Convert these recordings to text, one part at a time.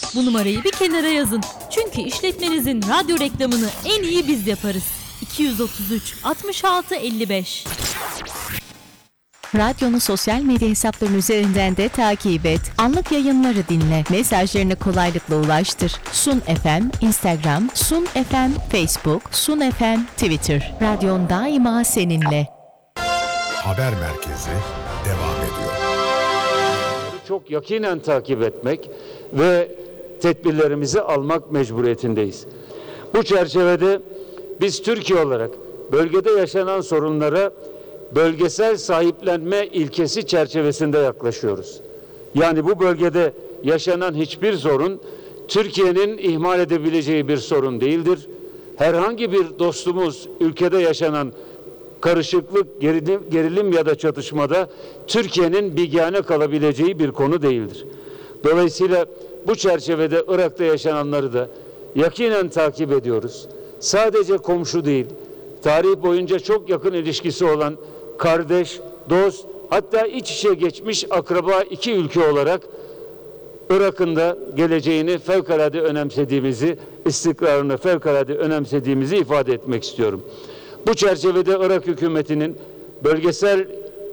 Bu numarayı bir kenara yazın. Çünkü işletmenizin radyo reklamını en iyi biz yaparız. 233 66 55. Radyonu sosyal medya hesapları üzerinden de takip et. Anlık yayınları dinle. Mesajlarını kolaylıkla ulaştır. Sun FM, Instagram, Sun FM, Facebook, Sun FM, Twitter. Radyon daima seninle. Haber merkezi devam ediyor. Çok yakinen takip etmek ve tedbirlerimizi almak mecburiyetindeyiz. Bu çerçevede biz Türkiye olarak bölgede yaşanan sorunlara bölgesel sahiplenme ilkesi çerçevesinde yaklaşıyoruz. Yani bu bölgede yaşanan hiçbir sorun Türkiye'nin ihmal edebileceği bir sorun değildir. Herhangi bir dostumuz ülkede yaşanan karışıklık, gerilim ya da çatışmada Türkiye'nin bigane kalabileceği bir konu değildir. Dolayısıyla bu çerçevede Irak'ta yaşananları da yakinen takip ediyoruz. Sadece komşu değil, tarih boyunca çok yakın ilişkisi olan kardeş, dost, hatta iç içe geçmiş akraba iki ülke olarak Irak'ın da geleceğini fevkalade önemsediğimizi, istikrarını fevkalade önemsediğimizi ifade etmek istiyorum. Bu çerçevede Irak hükümetinin bölgesel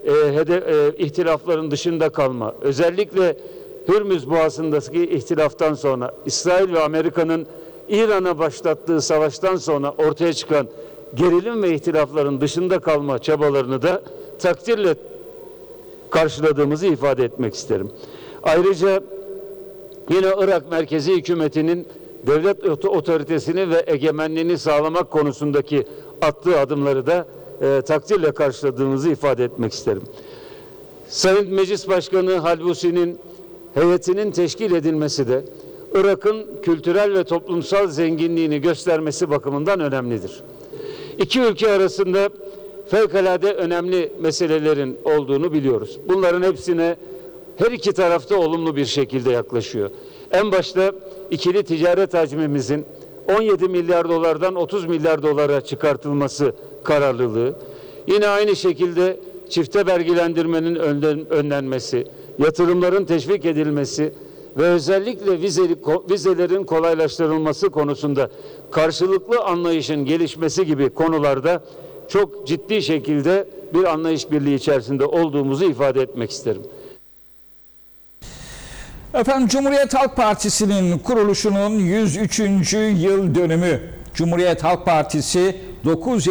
ihtilafların dışında kalma, özellikle Hürmüz Boğazı'ndaki ihtilaftan sonra İsrail ve Amerika'nın İran'a başlattığı savaştan sonra ortaya çıkan gerilim ve ihtilafların dışında kalma çabalarını da takdirle karşıladığımızı ifade etmek isterim. Ayrıca yine Irak merkezi hükümetinin devlet otoritesini ve egemenliğini sağlamak konusundaki attığı adımları da takdirle karşıladığımızı ifade etmek isterim. Sayın Meclis Başkanı Halbusi'nin heyetinin teşkil edilmesi de Irak'ın kültürel ve toplumsal zenginliğini göstermesi bakımından önemlidir. İki ülke arasında fevkalade önemli meselelerin olduğunu biliyoruz. Bunların hepsine her iki tarafta olumlu bir şekilde yaklaşıyor. En başta ikili ticaret hacmimizin 17 milyar dolardan 30 milyar dolara çıkartılması kararlılığı, yine aynı şekilde çifte vergilendirmenin önlenmesi, yatırımların teşvik edilmesi ve özellikle vizelerin kolaylaştırılması konusunda karşılıklı anlayışın gelişmesi gibi konularda çok ciddi şekilde bir anlayış birliği içerisinde olduğumuzu ifade etmek isterim. Efendim, Cumhuriyet Halk Partisi'nin kuruluşunun 103. yıl dönümü. Cumhuriyet Halk Partisi 9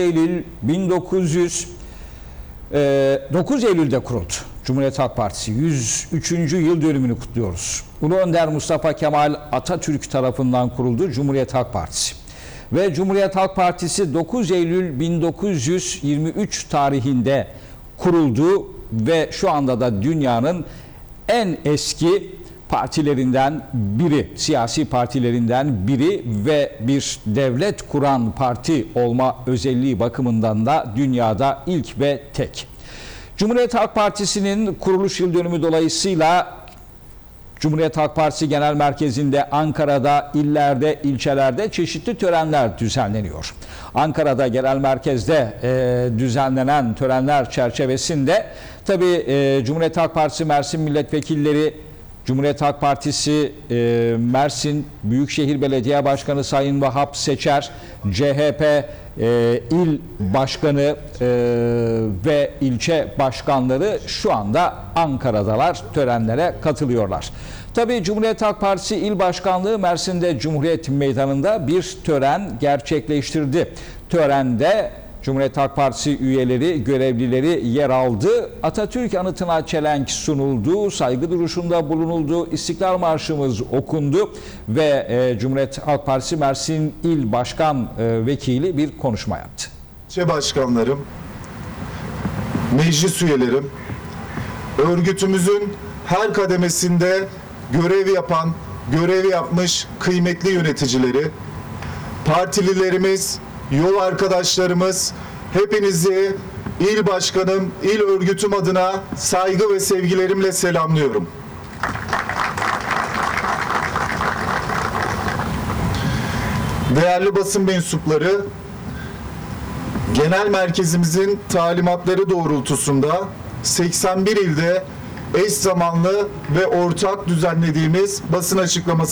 Eylül'de kuruldu. Cumhuriyet Halk Partisi 103. yıl dönümünü kutluyoruz. Ulu Önder Mustafa Kemal Atatürk tarafından kuruldu Cumhuriyet Halk Partisi. Ve Cumhuriyet Halk Partisi 9 Eylül 1923 tarihinde kuruldu ve şu anda da dünyanın en eski partilerinden biri, siyasi partilerinden biri ve bir devlet kuran parti olma özelliği bakımından da dünyada ilk ve tek. Cumhuriyet Halk Partisi'nin kuruluş yıl dönümü dolayısıyla Cumhuriyet Halk Partisi Genel Merkezi'nde, Ankara'da, illerde, ilçelerde çeşitli törenler düzenleniyor. Ankara'da genel merkezde düzenlenen törenler çerçevesinde tabii Cumhuriyet Halk Partisi Mersin Milletvekilleri, Cumhuriyet Halk Partisi Mersin Büyükşehir Belediye Başkanı Sayın Vahap Seçer, CHP İl Başkanı ve ilçe başkanları şu anda Ankara'dalar, törenlere katılıyorlar. Tabii Cumhuriyet Halk Partisi İl Başkanlığı Mersin'de Cumhuriyet Meydanı'nda bir tören gerçekleştirdi. Törende Cumhuriyet Halk Partisi üyeleri, görevlileri yer aldı. Atatürk anıtına çelenk sunuldu, saygı duruşunda bulunuldu, İstiklal Marşımız okundu ve Cumhuriyet Halk Partisi Mersin İl Başkan Vekili bir konuşma yaptı. İlçe başkanlarım, meclis üyelerim, örgütümüzün her kademesinde görev yapmış kıymetli yöneticileri, partililerimiz, yol arkadaşlarımız, hepinizi il başkanım, il örgütüm adına saygı ve sevgilerimle selamlıyorum. Değerli basın mensupları, genel merkezimizin talimatları doğrultusunda 81 ilde eş zamanlı ve ortak düzenlediğimiz basın açıklaması